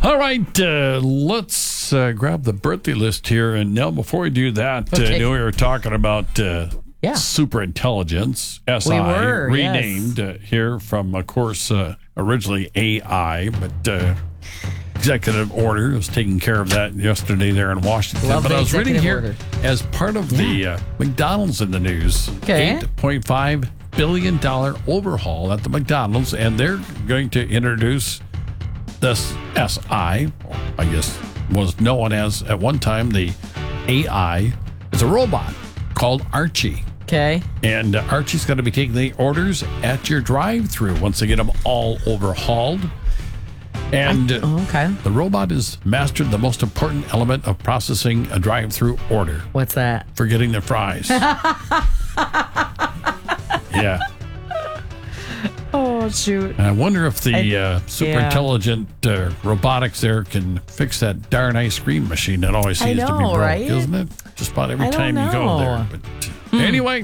All right, let's grab the birthday list here. And Nell, before we do that, I know we were talking about superintelligence, SI, We were, renamed here from, of course, originally AI, but executive order was taking care of that yesterday there in Washington. Love but the I was reading here executive order. as part of the McDonald's in the news, Okay. $8.5 billion overhaul at the McDonald's, and they're going to introduce this SI, or I guess was known as at one time the AI, is a robot called Archie. Okay. And Archie's going to be taking the orders at your drive-thru once they get them all overhauled. And the robot has mastered the most important element of processing a drive-thru order. What's that? Forgetting the fries. Yeah. Oh, shoot. And I wonder if the super intelligent robotics there can fix that darn ice cream machine that always seems to be broke, right? isn't it? Just about every I don't time you go know. there. But anyway,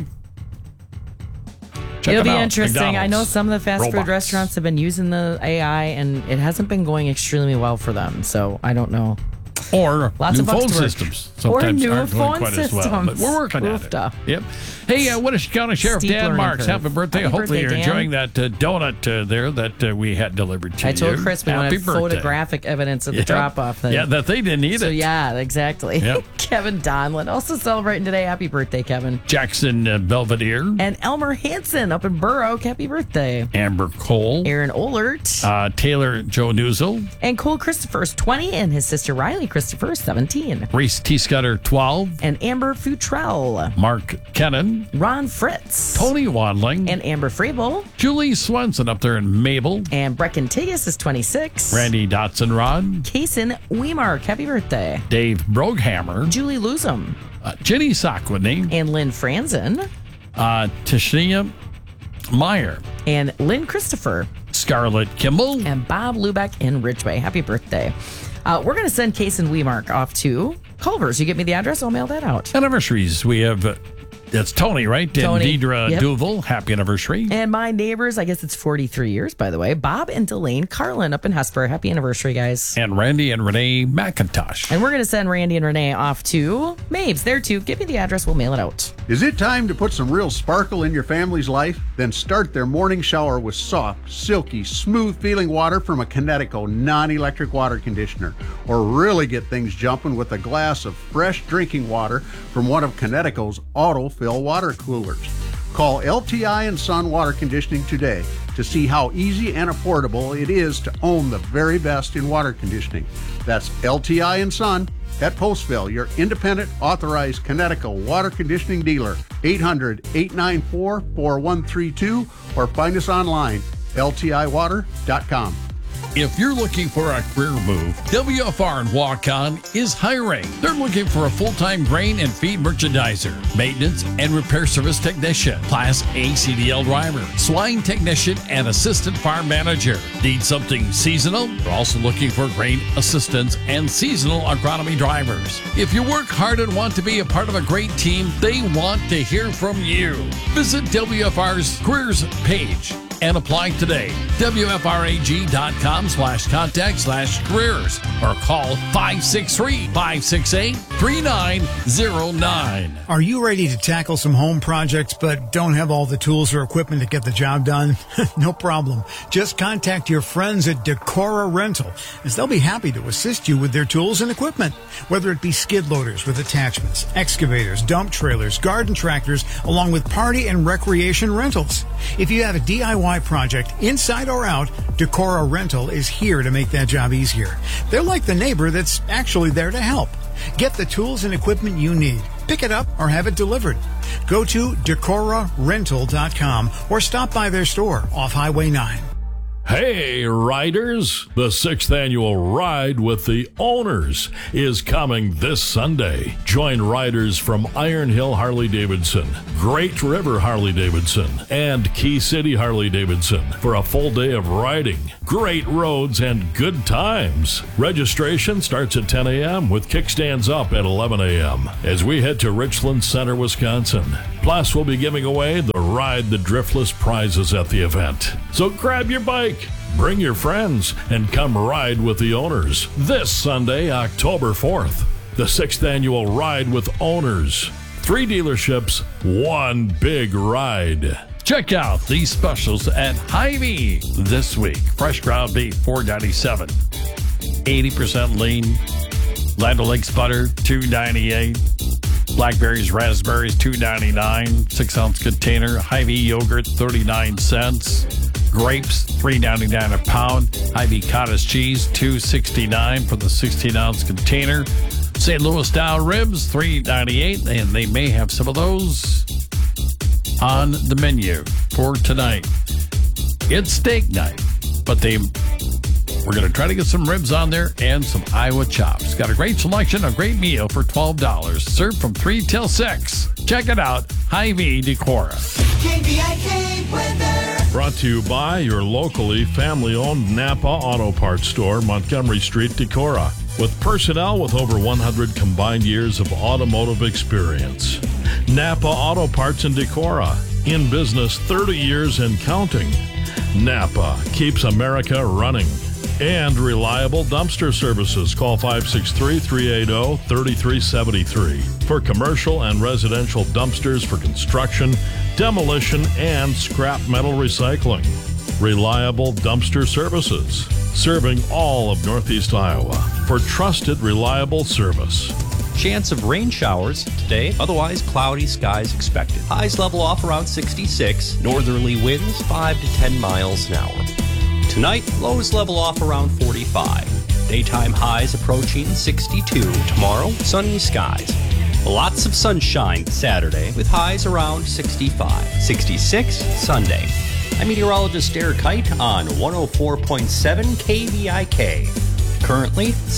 check It'll it be out. interesting. I know McDonald's. some of the fast food Robots. restaurants have been using the AI, and it hasn't been going extremely well for them. So I don't know. Or Lots new of bucks phone to work. systems. Or Sometimes new aren't going phone quite as well. But systems. we're working at Oofda. it. Yep. Hey, Winnebago County Sheriff Steep Dan learning Marks, curve. happy birthday. Happy Hopefully birthday, you're Dan. enjoying that donut there that we had delivered to you. I told Chris we Happy wanted birthday. photographic evidence of the drop-off. Yeah, that they didn't eat So it. yeah, exactly. Yep. Kevin Donlin also celebrating today. Happy birthday, Kevin. Jackson Belvedere. And Elmer Hansen up in Burrow. Happy birthday. Amber Cole. Aaron Olert. Taylor Joe Newsel. And Cole Christopher is 20, and his sister Riley Christopher is 17. Reese T. Scudder, 12. And Amber Futrell. Mark Kennan. Ron Fritz. Tony Wadling. And Amber Frable. Julie Swenson up there in Mabel. And Brecken Tigas is 26. Randy Dotson Rod. Kason Weemark. Happy birthday. Dave Broghammer. Julie Lusum. Jenny Sockwitney. And Lynn Franzen. Tashnia Meyer. And Lynn Christopher. Scarlett Kimball. And Bob Lubeck in Ridgeway. Happy birthday. We're going to send Kason Weemark off to Culver's. You get me the address, I'll mail that out. Anniversaries. We have, that's Tony, right? Tony. And Deidre Yep. Duval. Happy anniversary. And my neighbors, I guess it's 43 years, by the way. Bob and Delane Carlin up in Hesper. Happy anniversary, guys. And Randy and Renee McIntosh. And we're going to send Randy and Renee off to Mabes. There too. Give me the address, we'll mail it out. Is it time to put some real sparkle in your family's life? Then start their morning shower with soft, silky, smooth-feeling water from a Kinetico non-electric water conditioner. Or really get things jumping with a glass of fresh drinking water from one of Kinetico's auto-fill water coolers. Call LTI and Son Water Conditioning today to see how easy and affordable it is to own the very best in water conditioning. That's LTI and Son at Postville, your independent, authorized Kinetico water conditioning dealer. 800-894-4132 or find us online, ltiwater.com. If you're looking for a career move, WFR and Walk-On is hiring. They're looking for a full-time grain and feed merchandiser, maintenance and repair service technician, Class A CDL driver, swine technician, and assistant farm manager. Need something seasonal? They're also looking for grain assistants and seasonal agronomy drivers. If you work hard and want to be a part of a great team, they want to hear from you. Visit WFR's careers page and apply today. WFRAG.com/contact/careers or call 563-568-3909. Are you ready to tackle some home projects but don't have all the tools or equipment to get the job done? No problem. Just contact your friends at Decora Rental, as they'll be happy to assist you with their tools and equipment. Whether it be skid loaders with attachments, excavators, dump trailers, garden tractors, along with party and recreation rentals. If you have a DIY project, inside or out, Decora Rental is here to make that job easier. They're like the neighbor that's actually there to help. Get the tools and equipment you need. Pick it up or have it delivered. Go to DecoraRental.com or stop by their store off Highway 9. Hey, riders! The 6th annual Ride with the Owners is coming this Sunday. Join riders from Iron Hill Harley-Davidson, Great River Harley-Davidson, and Key City Harley-Davidson for a full day of riding, great roads, and good times. Registration starts at 10 a.m. with kickstands up at 11 a.m. as we head to Richland Center, Wisconsin. Plus, we'll be giving away the Ride the Driftless prizes at the event. So grab your bike, Bring your friends and come ride with the owners this Sunday, October 4th. The 6th annual Ride with Owners. 3 dealerships, 1 big ride. Check out these specials at Hy-Vee this week. Fresh ground beef, $4.97. 80% lean. Land O'Lakes butter, $2.98. Blackberries, raspberries, $2.99. 6-ounce container. Hy-Vee yogurt, 39 cents. Grapes, $3.99 a pound. Hy-Vee cottage cheese, $2.69 for the 16-ounce container. St. Louis style ribs, $3.98, and they may have some of those on the menu for tonight. It's steak night, but we're going to try to get some ribs on there and some Iowa chops. Got a great selection, a great meal for $12, served from 3 till 6. Check it out, Hy-Vee Decorah. KVIK weather. Brought to you by your locally family-owned Napa Auto Parts store, Montgomery Street, Decorah, with personnel with over 100 combined years of automotive experience. Napa Auto Parts in Decorah, in business 30 years and counting. Napa keeps America running. And reliable dumpster services. Call 563-380-3373 for commercial and residential dumpsters for construction, demolition, and scrap metal recycling. Reliable dumpster services, serving all of Northeast Iowa for trusted, reliable service. Chance of rain showers today, otherwise cloudy skies expected. Highs level off around 66, northerly winds 5 to 10 miles an hour. Tonight, lows level off around 45. Daytime highs approaching 62. Tomorrow, sunny skies. Lots of sunshine Saturday with highs around 65. 66 Sunday. I'm meteorologist Derek Kite on 104.7 KVIK. Currently,